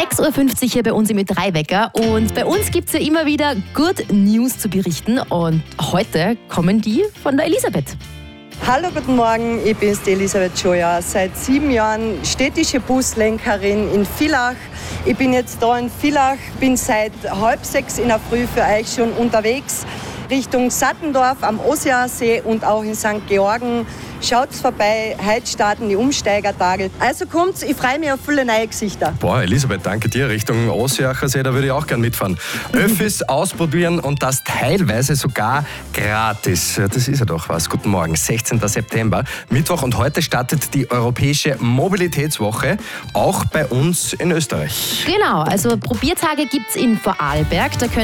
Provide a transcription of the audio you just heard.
6.50 Uhr hier bei uns im Ö3-Wecker und bei uns gibt es ja immer wieder Good News zu berichten und heute kommen die von der Elisabeth. Hallo, guten Morgen, ich bin die Elisabeth Scheuer, seit 7 Jahren städtische Buslenkerin in Villach. Ich bin jetzt da in Villach, bin seit 5:30 in der Früh für euch schon unterwegs, Richtung Sattendorf am Ossiarsee und auch in St. Georgen. Schaut's vorbei, heute starten die Umsteigertage. Also kommt's, ich freue mich auf viele neue Gesichter. Boah, Elisabeth, danke dir. Richtung Ossiachersee, da würde ich auch gern mitfahren. Öffis ausprobieren und das teilweise sogar gratis. Das ist ja doch was. Guten Morgen, 16. September, Mittwoch und heute startet die Europäische Mobilitätswoche, auch bei uns in Österreich. Genau, also Probiertage gibt's in Vorarlberg. Da